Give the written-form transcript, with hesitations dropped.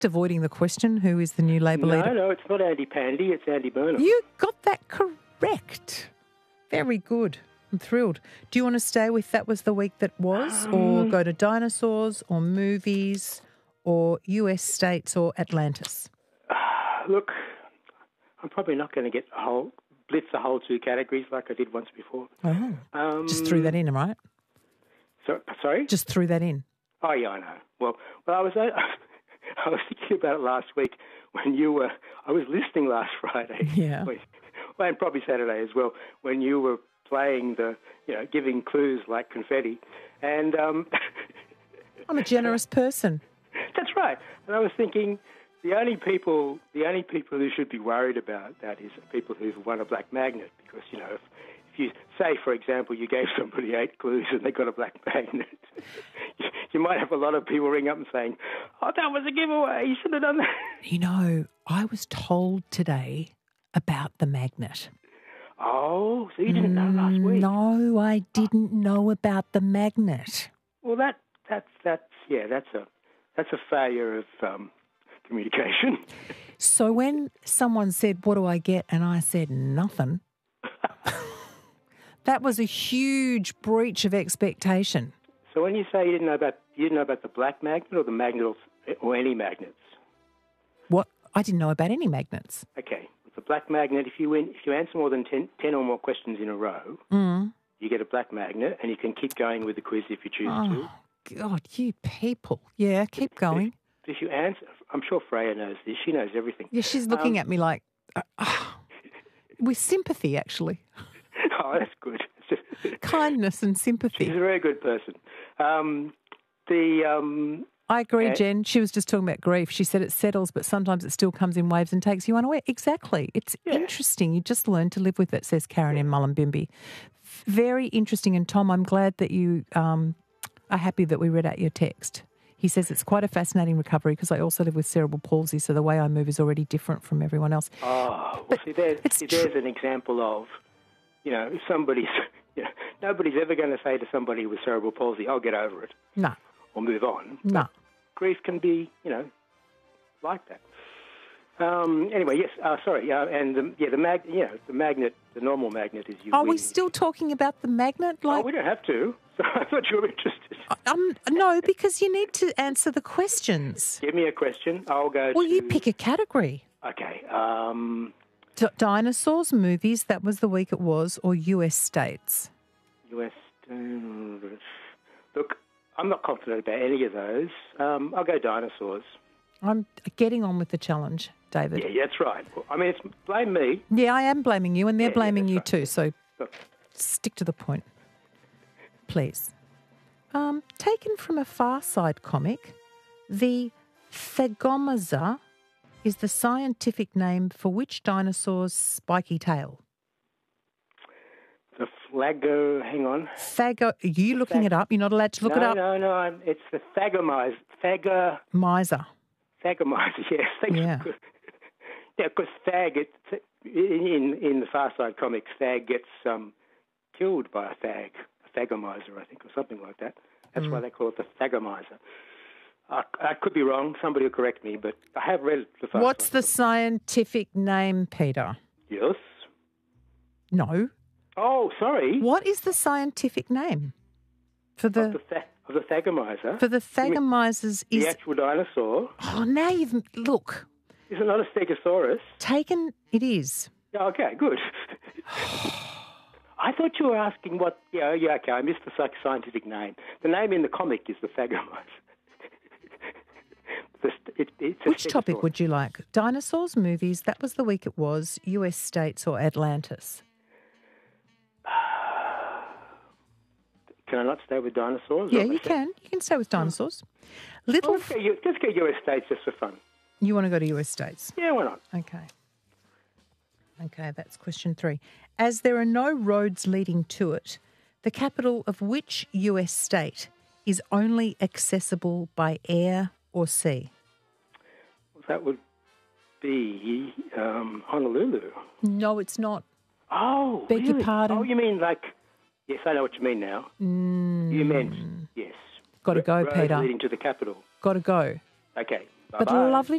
correct, avoiding the question, who is the new Labor leader? No, it's not Andy Pandy, it's Andy Burnham. You got that correct. Very good. I'm thrilled. Do you want to stay with that was the week that was, or go to dinosaurs, or movies, or US states, or Atlantis? Look, I'm probably not going to blitz the whole two categories like I did once before. Oh, just threw that in, right? Sorry? Just threw that in. Oh, yeah, I know. Well, I was thinking about it last week when I was listening last Friday. Yeah. And probably Saturday as well, when you were playing giving clues like confetti. And I'm a generous person. That's right. And I was thinking the only people who should be worried about that is people who've won a black magnet, because, if you say, for example, you gave somebody 8 clues and they got a black magnet, you might have a lot of people ring up and saying, "Oh, that was a giveaway. You should have done that." I was told today about the magnet. Oh, so you didn't know last week? No, I didn't know about the magnet. Well, that's a failure of communication. So when someone said, "What do I get?" and I said nothing, that was a huge breach of expectation. So when you say you didn't know about the black magnet or the magnet or any magnets? What? I didn't know about any magnets. Okay. With the black magnet, if you answer more than 10 or more questions in a row, you get a black magnet, and you can keep going with the quiz if you choose to. God, you people. Yeah, keep going. If you answer, I'm sure Freya knows this. She knows everything. Yeah, she's looking at me like, with sympathy, actually. Oh, that's good. Kindness and sympathy. She's a very good person. I agree, Jen. She was just talking about grief. She said it settles, but sometimes it still comes in waves and takes you unaware. Exactly. It's interesting. You just learn to live with it, says Karen in Mullumbimby. Very interesting. And Tom, I'm glad that you are happy that we read out your text. He says it's quite a fascinating recovery because I also live with cerebral palsy, so the way I move is already different from everyone else. Oh, well, there's an example of, if somebody's, nobody's ever going to say to somebody with cerebral palsy, "I'll get over it." No. Or move on. No. Grief can be, like that. Anyway, yes. Sorry. And the magnet, the normal magnet is you. Are we still talking about the magnet? We don't have to. So I thought you were interested. No, because you need to answer the questions. Give me a question. I'll go. Well, you pick a category. Okay. Dinosaurs, movies. That was the week it was, or US states. US. Look, I'm not confident about any of those. I'll go dinosaurs. I'm getting on with the challenge, David. Yeah, that's right. I mean, it's blame me. Yeah, I am blaming you, and they're blaming you right. too. So stick to the point, please. Taken from a Far Side comic, the Thagomaza is the scientific name for which dinosaur's spiky tail? The Flago, hang on. Are you looking it up? You're not allowed to look it up? No, it's the Thagomizer. Miser. Thagomizer, yes. Yeah. Yeah, because Thag, in the Far Side comics, Thag gets killed by a Thagomizer, I think, or something like that. That's why they call it the Thagomizer. I could be wrong. Somebody will correct me, but I have read the Far Side. What's the scientific name, Peter? Yes. No. Oh, sorry. What is the scientific name for of the Thagomizer? For the Thagomizers is the actual dinosaur. Oh, now you've look. Is it not a Stegosaurus? Taken. It is. Yeah, okay, good. I thought you were asking what. Yeah, okay. I missed the scientific name. The name in the comic is the Thagomizer. Which topic would you like? Dinosaurs, movies. That was the week it was. US states or Atlantis. Can I not stay with dinosaurs? Yeah, you can. You can stay with dinosaurs. Let's go US states just for fun. You want to go to US states? Yeah, why not? Okay, that's question 3. As there are no roads leading to it, the capital of which US state is only accessible by air or sea? That would be Honolulu. No, it's not. Oh, Beg your pardon? Oh, you mean like... Yes, I know what you mean now. You meant, yes. Got to go, roads Peter. leading to the capital. Got to go. Okay. But lovely